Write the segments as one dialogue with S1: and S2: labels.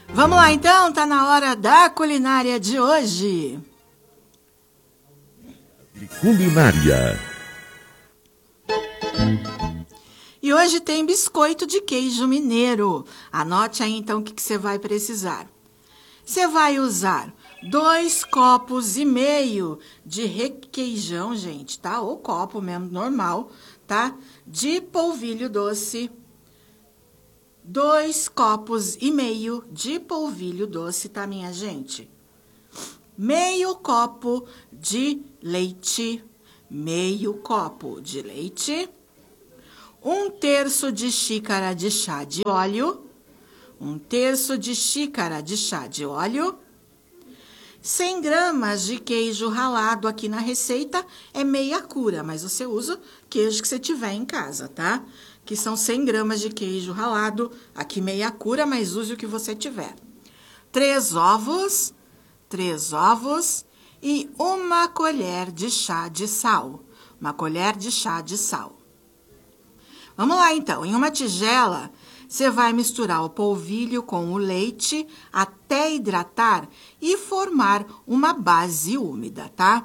S1: Vamos lá então, tá na hora da culinária de hoje.
S2: Culinária.
S1: E hoje tem biscoito de queijo mineiro. Anote aí então o que você vai precisar. Você vai usar 2,5 copos de requeijão, gente, tá? Ou copo mesmo, normal, tá? De polvilho doce. 2,5 copos de polvilho doce, tá, minha gente? Meio copo de leite. Meio copo de leite. 1/3 de xícara de chá de óleo. 1/3 de xícara de chá de óleo. 100 gramas de queijo ralado. Aqui na receita é meia cura, mas você usa o queijo que você tiver em casa, tá? Que são 100 gramas de queijo ralado. Aqui meia cura, mas use o que você tiver. 3 ovos. 3 ovos e 1 colher de chá de sal. 1 colher de chá de sal. Vamos lá, então. Em uma tigela, você vai misturar o polvilho com o leite até hidratar e formar uma base úmida, tá?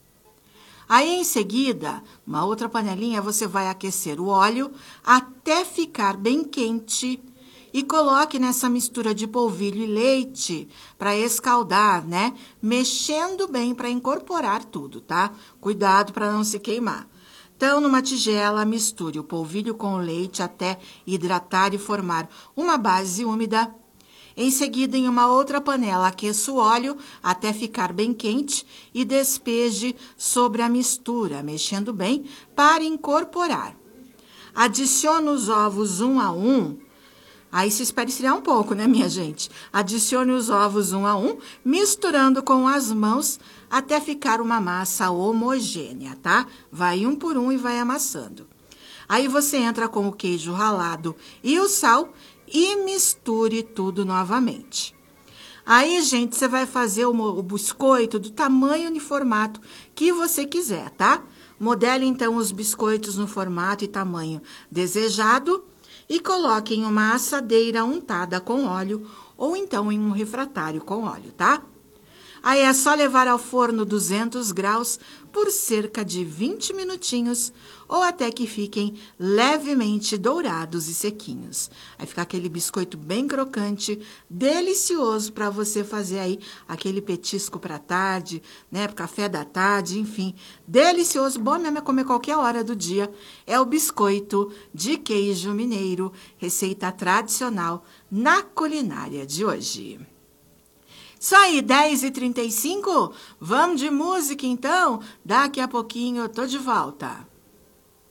S1: Aí, em seguida, uma outra panelinha, você vai aquecer o óleo até ficar bem quente e coloque nessa mistura de polvilho e leite para escaldar, né? Mexendo bem para incorporar tudo, tá? Cuidado para não se queimar. Então, numa tigela, misture o polvilho com o leite até hidratar e formar uma base úmida. Em seguida, em uma outra panela, aqueça o óleo até ficar bem quente e despeje sobre a mistura, mexendo bem para incorporar. Adicione os ovos 1 a 1. Aí se espere esfriar um pouco, né, minha gente? Adicione os ovos 1 a 1, misturando com as mãos até ficar uma massa homogênea, tá? Vai um por um e vai amassando. Aí você entra com o queijo ralado e o sal e misture tudo novamente. Aí, gente, você vai fazer o biscoito do tamanho e formato que você quiser, tá? Modele, então, os biscoitos no formato e tamanho desejado e coloque em uma assadeira untada com óleo ou então em um refratário com óleo, tá? Aí é só levar ao forno 200 graus por cerca de 20 minutinhos ou até que fiquem levemente dourados e sequinhos. Aí fica aquele biscoito bem crocante, delicioso para você fazer aí aquele petisco para tarde, né, para café da tarde, enfim. Delicioso, bom mesmo é comer qualquer hora do dia. É o biscoito de queijo mineiro, receita tradicional na culinária de hoje. Isso aí, 10h35, vamos de música então? Daqui a pouquinho eu tô de volta.